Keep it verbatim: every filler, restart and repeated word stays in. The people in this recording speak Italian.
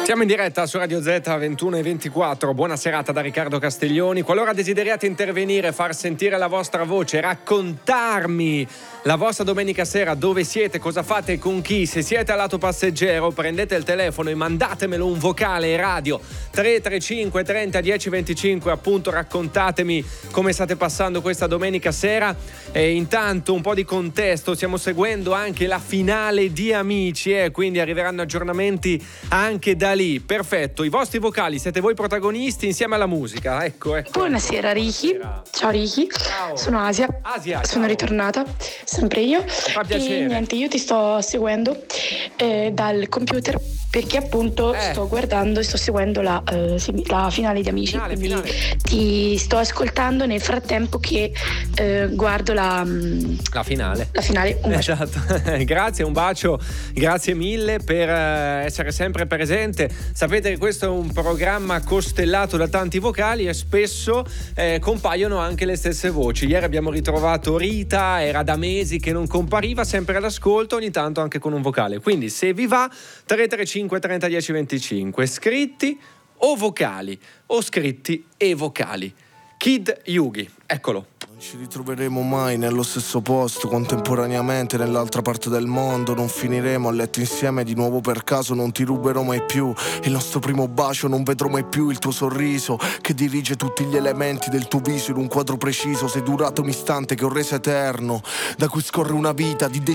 Siamo in diretta su Radio Z ventuno e ventiquattro. Buona serata da Riccardo Castiglioni. Qualora desideriate intervenire, far sentire la vostra voce, raccontarmi la vostra domenica sera, dove siete, cosa fate e con chi, se siete al lato passeggero, prendete il telefono e mandatemelo un vocale radio tre tre cinque trenta dieci venticinque. Appunto, raccontatemi come state passando questa domenica sera. E intanto un po' di contesto: stiamo seguendo anche la finale di Amici, eh, quindi arriveranno aggiornamenti anche da lì. Perfetto, i vostri vocali, siete voi protagonisti insieme alla musica. Ecco, ecco. Buonasera Ricky. Buonasera. Ciao Ricky. Ciao. Sono Asia. Asia, sono ciao. ritornata, sempre io. Mi fa piacere. E niente, io ti sto seguendo eh, dal computer perché appunto Eh. sto guardando e sto seguendo la, eh, sì, la finale di Amici. Finale, quindi finale. ti sto ascoltando nel frattempo che eh, guardo la, mm, La finale. la finale. Un bacio. Esatto. Grazie, un bacio, grazie mille per eh, essere sempre presente. Sapete che questo è un programma costellato da tanti vocali e spesso eh, compaiono anche le stesse voci. Ieri abbiamo ritrovato Rita, era da mesi che non compariva, sempre all'ascolto, ogni tanto anche con un vocale. Quindi se vi va, tre tre cinque trenta dieci venticinque, scritti o vocali, o scritti e vocali. Kid Yugi, eccolo. Non ci ritroveremo mai nello stesso posto, contemporaneamente nell'altra parte del mondo. Non finiremo a letto insieme di nuovo per caso. Non ti ruberò mai più il nostro primo bacio. Non vedrò mai più il tuo sorriso che dirige tutti gli elementi del tuo viso in un quadro preciso. Sei durato un istante che ho reso eterno, da cui scorre una vita di decisione